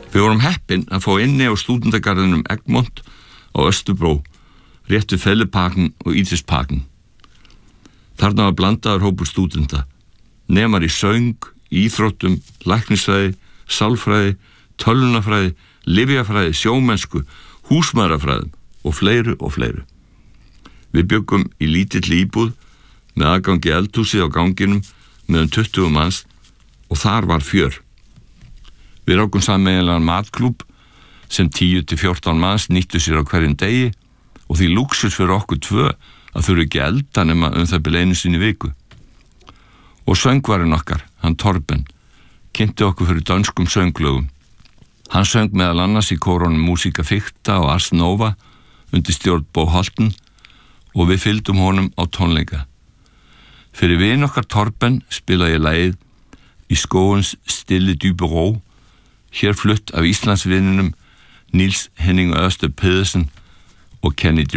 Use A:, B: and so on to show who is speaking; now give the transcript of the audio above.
A: Við vorum heppin að fá inni á stúdendagarðinum Egmont á Östubró, rétt við Fælleparken og Idrætsparken. Þarna var blandaður hópur stúdenta, nemar í söng, íþróttum, læknisfræði, sálfræði, tölvunarfræði, lyfjafræði, sjómennsku, húsmæðrafræðum og fleiru. Við bjöggum í lítilli íbúð með aðgangi eldhúsið á ganginum með 20 manns og þar var fjör. Við rákum sameiginlegan matklúbb sem 10-14 manns nýttu sér á hverjum degi og því lúxus fyrir okkur tvö að þurfa ekki að elda nema það bil einu sinni í viku. Og söngvarinn okkar, hann Torben, kynnti okkur fyrir dönskum sönglögum. Hann söng meðal annars í kórónum Músíka Ficta og Ars Nova undir stjórn Bo Holten og við fylgdum honum á tónleika. Fyrir vin okkar Torben spilaði ég lagið Í skógens stille dybe ró, hér flutt af Íslandsvininum Niels Henning Ørsted Pedersen og Kenny D.